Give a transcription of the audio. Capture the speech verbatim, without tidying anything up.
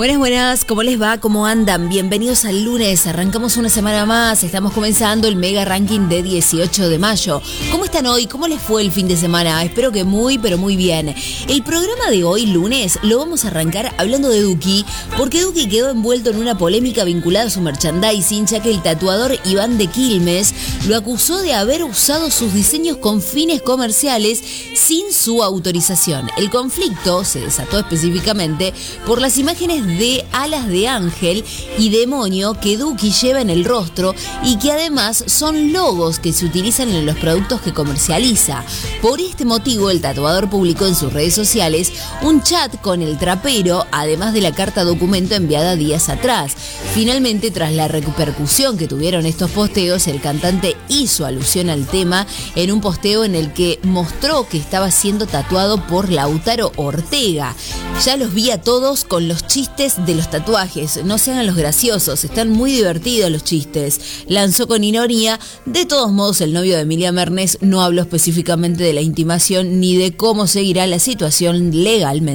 Buenas, buenas, ¿cómo les va? ¿Cómo andan? Bienvenidos al lunes, arrancamos una semana más, estamos comenzando el mega ranking de dieciocho de mayo. ¿Cómo están hoy? ¿Cómo les fue el fin de semana? Espero que muy, pero muy bien. El programa de hoy, lunes, lo vamos a arrancar hablando de Duki, porque Duki quedó envuelto en una polémica vinculada a su merchandising, ya que el tatuador Iván de Quilmes lo acusó de haber usado sus diseños con fines comerciales sin su autorización. El conflicto se desató específicamente por las imágenes de alas de ángel y demonio que Duki lleva en el rostro y que además son logos que se utilizan en los productos que comercializa. Por este motivo, el tatuador publicó en sus redes sociales un chat con el trapero, además de la carta documento enviada días atrás. Finalmente, tras la repercusión que tuvieron estos posteos, el cantante hizo alusión al tema en un posteo en el que mostró que estaba siendo tatuado por Lautaro Ortega. Ya los vi a todos con los chistes de los tatuajes, no se hagan los graciosos, están muy divertidos los chistes, lanzó con ironía. De todos modos, el novio de Emilia Mernes no habló específicamente de la intimación ni de cómo seguirá la situación legalmente.